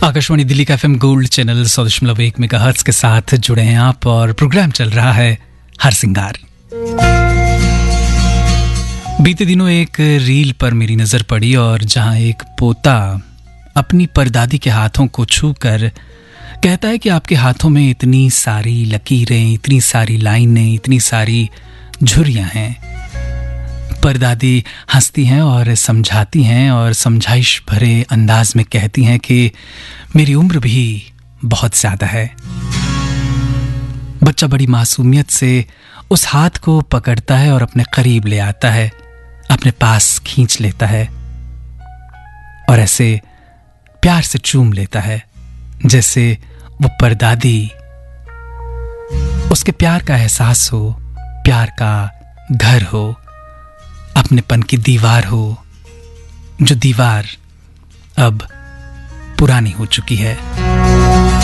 आकाशवाणी दिल्ली का FM gold channel 100.1 megahertz के साथ जुड़े हैं आप और प्रोग्राम चल रहा है हर सिंगार। बीते दिनों एक रील पर मेरी नजर पड़ी और जहां एक पोता अपनी परदादी के हाथों को छूकर कहता है कि आपके हाथों में इतनी सारी लकीरें, इतनी सारी लाइनें, इतनी सारी झुर्रियां हैं। परदादी हंसती हैं और समझाती हैं और समझाइश भरे अंदाज में कहती हैं कि मेरी उम्र भी बहुत ज्यादा है। बच्चा बड़ी मासूमियत से उस हाथ को पकड़ता है और अपने करीब ले आता है, अपने पास खींच लेता है और ऐसे प्यार से चूम लेता है जैसे वो परदादी उसके प्यार का एहसास हो, प्यार का घर हो, अपनेपन की दीवार हो, जो दीवार अब पुरानी हो चुकी है।